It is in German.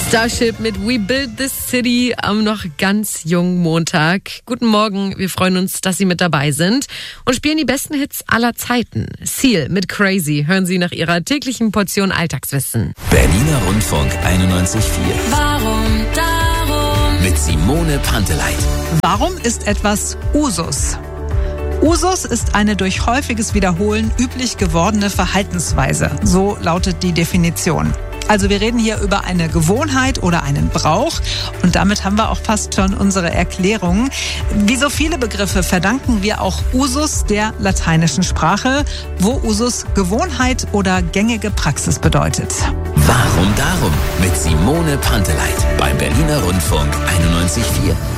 Starship mit We Build This City am noch ganz jungen Montag. Guten Morgen, wir freuen uns, dass Sie mit dabei sind und spielen die besten Hits aller Zeiten. Seal mit Crazy hören Sie nach Ihrer täglichen Portion Alltagswissen. Berliner Rundfunk 91.4. Warum darum? Mit Simone Panteleit. Warum ist etwas Usus? Usus ist eine durch häufiges Wiederholen üblich gewordene Verhaltensweise. So lautet die Definition. Also wir reden hier über eine Gewohnheit oder einen Brauch und damit haben wir auch fast schon unsere Erklärung. Wie so viele Begriffe verdanken wir auch Usus der lateinischen Sprache, wo Usus Gewohnheit oder gängige Praxis bedeutet. Warum darum? Mit Simone Panteleit beim Berliner Rundfunk 91.4.